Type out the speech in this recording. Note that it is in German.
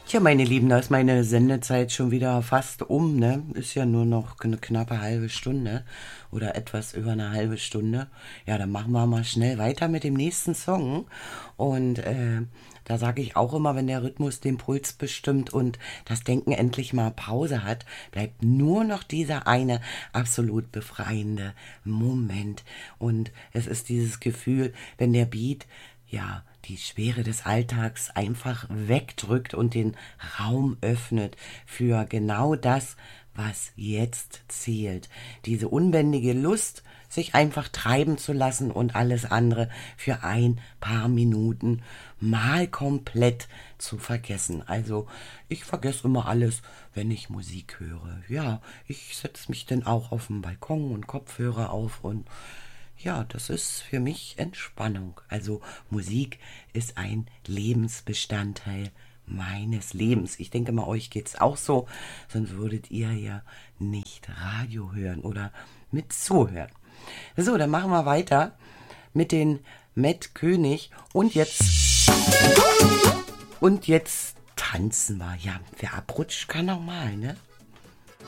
Tja, meine Lieben, da ist meine Sendezeit schon wieder fast um, ne? Ist ja nur noch eine knappe halbe Stunde oder etwas über eine halbe Stunde. Ja, dann machen wir mal schnell weiter mit dem nächsten Song. Und da sage ich auch immer, wenn der Rhythmus den Puls bestimmt und das Denken endlich mal Pause hat, bleibt nur noch dieser eine absolut befreiende Moment. Und es ist dieses Gefühl, wenn der Beat ja, die Schwere des Alltags einfach wegdrückt und den Raum öffnet für genau das, was jetzt zählt. Diese unbändige Lust, sich einfach treiben zu lassen und alles andere für ein paar Minuten mal komplett zu vergessen. Also ich vergesse immer alles, wenn ich Musik höre. Ja, ich setze mich dann auch auf den Balkon und Kopfhörer auf und ja, das ist für mich Entspannung. Also Musik ist ein Lebensbestandteil meines Lebens. Ich denke mal, euch geht's auch so, sonst würdet ihr ja nicht Radio hören oder mit zuhören. So, dann machen wir weiter mit den Matt König und jetzt tanzen wir. Ja, wer abrutscht, kann auch mal, ne?